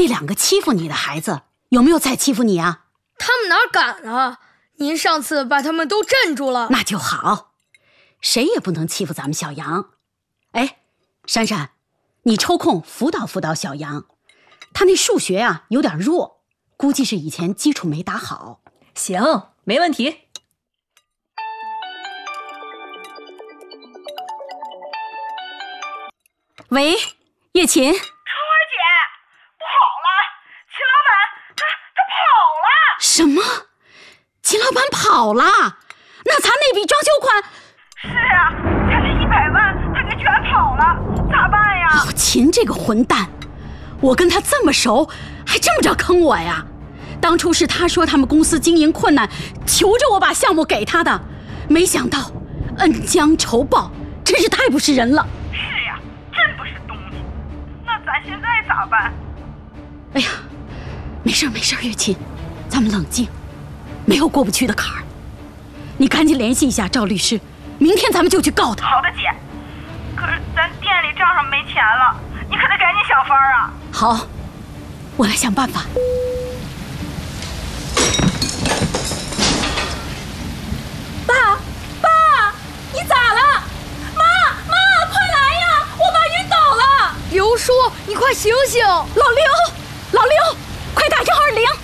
那2个欺负你的孩子有没有再欺负你啊？ 他们哪敢啊！您上次把他们都镇住了。 那就好，谁也不能欺负咱们小杨。哎，珊珊，你抽空辅导辅导小杨，他那数学啊有点弱，估计是以前基础没打好。 行，没问题。 喂，叶琴。 春儿姐，不好了，秦老板他跑了。 什么？秦老板跑了？那咱那笔装修款？ 是啊，咱这100万他给卷跑了，咋办呀？ 秦这个混蛋，我跟他这么熟，还这么着坑我呀？当初是他说他们公司经营困难，求着我把项目给他的，没想到恩将仇报，真是太不是人了。 是呀，真不是东西。那咱现在咋办？ 哎呀，没事没事，月琴，咱们冷静，没有过不去的坎儿。你赶紧联系一下赵律师，明天咱们就去告他。 好的，姐。可是咱店里账上没钱了，你可得赶紧想法啊。 好，我来想办法。 爸，你咋了？妈，快来呀！我爸晕倒了。 刘叔，你快醒醒！ 老刘，快打120！